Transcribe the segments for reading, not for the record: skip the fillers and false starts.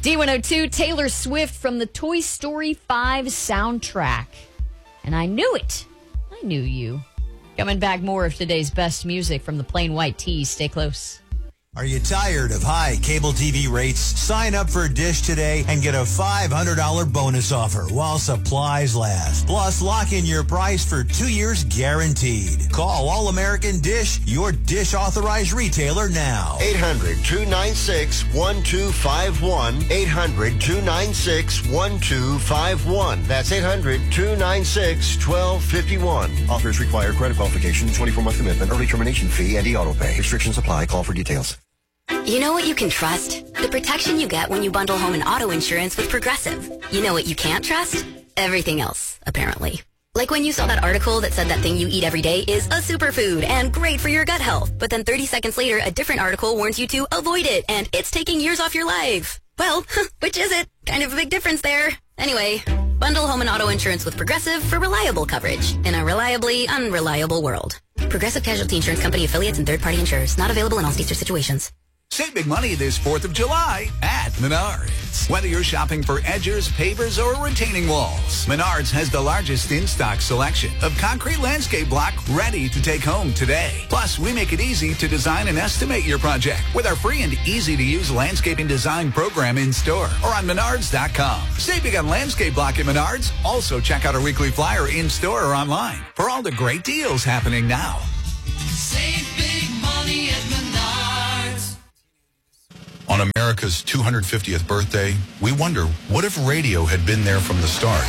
D102, Taylor Swift from the Toy Story 5 soundtrack. And I knew it. I knew you. Coming back, more of today's best music from the Plain White Tees. Stay close. Are you tired of high cable TV rates? Sign up for Dish today and get a $500 bonus offer while supplies last. Plus, lock in your price for 2 years guaranteed. Call All American Dish, your Dish authorized retailer now. 800-296-1251. 800-296-1251. That's 800-296-1251. Offers require credit qualification, 24-month commitment, early termination fee, and auto pay. Restrictions apply. Call for details. You know what you can trust? The protection you get when you bundle home and auto insurance with Progressive. You know what you can't trust? Everything else, apparently. Like when you saw that article that said that thing you eat every day is a superfood and great for your gut health. But then 30 seconds later, a different article warns you to avoid it and it's taking years off your life. Well, which is it? Kind of a big difference there. Anyway, bundle home and auto insurance with Progressive for reliable coverage in a reliably unreliable world. Progressive Casualty Insurance Company affiliates and third-party insurers. Not available in all states or situations. Save big money this 4th of July at Menards. Whether you're shopping for edgers, pavers, or retaining walls, Menards has the largest in-stock selection of concrete landscape block ready to take home today. Plus, we make it easy to design and estimate your project with our free and easy-to-use landscaping design program in-store or on Menards.com. Save big on landscape block at Menards. Also, check out our weekly flyer in-store or online for all the great deals happening now. Save big money at Menards. On America's 250th birthday, we wonder, what if radio had been there from the start?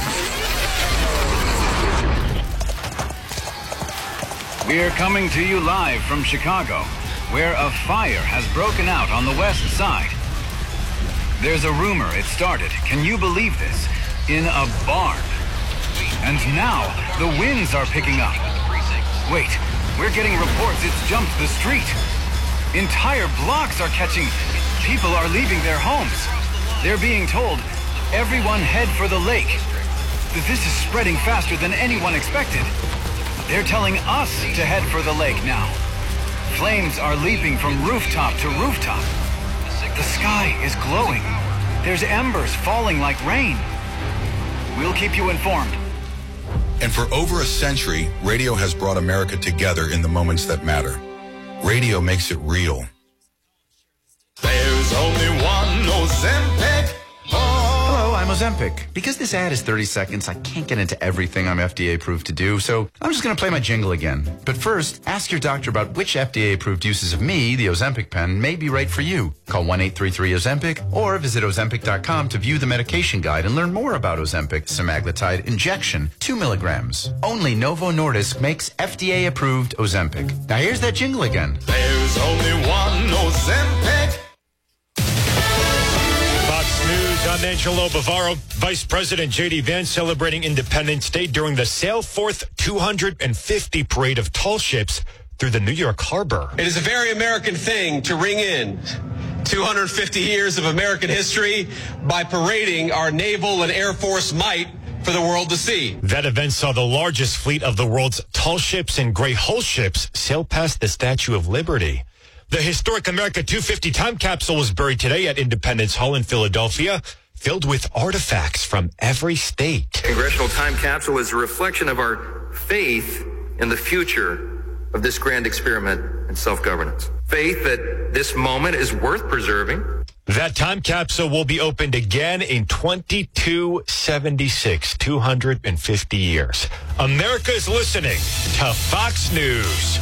We're coming to you live from Chicago, where a fire has broken out on the west side. There's a rumor it started, can you believe this, in a barn. And now, the winds are picking up. Wait, we're getting reports it's jumped the street. Entire blocks are catching... People are leaving their homes. They're being told, everyone head for the lake. This is spreading faster than anyone expected. They're telling us to head for the lake now. Flames are leaping from rooftop to rooftop. The sky is glowing. There's embers falling like rain. We'll keep you informed. And for over a century, radio has brought America together in the moments that matter. Radio makes it real. There's only one Ozempic. Hello, I'm Ozempic. Because this ad is 30 seconds, I can't get into everything I'm FDA approved to do, so I'm just going to play my jingle again. But first, ask your doctor about which FDA approved uses of me, the Ozempic pen, may be right for you. Call 1-833-OZEMPIC or visit Ozempic.com to view the medication guide and learn more about Ozempic semaglutide injection, 2 milligrams. Only Novo Nordisk makes FDA approved Ozempic. Now here's that jingle again. There's only one Ozempic. Fox News, I'm Angelo Bavaro. Vice President J.D. Vance celebrating Independence Day during the Sail Forth 250 parade of tall ships through the New York Harbor. It is a very American thing to ring in 250 years of American history by parading our naval and Air Force might for the world to see. That event saw the largest fleet of the world's tall ships and gray hull ships sail past the Statue of Liberty. The historic America 250 time capsule was buried today at Independence Hall in Philadelphia, filled with artifacts from every state. Congressional time capsule is a reflection of our faith in the future of this grand experiment in self-governance. Faith that this moment is worth preserving. That time capsule will be opened again in 2276, 250 years. America is listening to Fox News.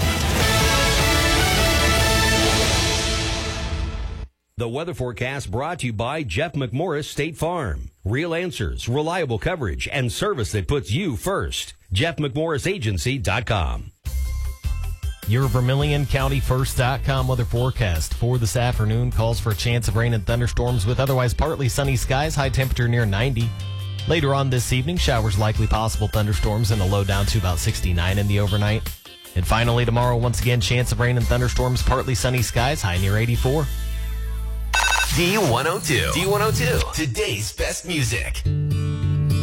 The weather forecast brought to you by Jeff McMorris State Farm. Real answers, reliable coverage, and service that puts you first. JeffMcMorrisAgency.com. Your VermilionCountyFirst.com weather forecast for this afternoon calls for a chance of rain and thunderstorms with otherwise partly sunny skies, high temperature near 90. Later on this evening, showers likely possible, thunderstorms, and the low down to about 69 in the overnight. And finally tomorrow, once again, chance of rain and thunderstorms, partly sunny skies, high near 84. D102. Today's best music.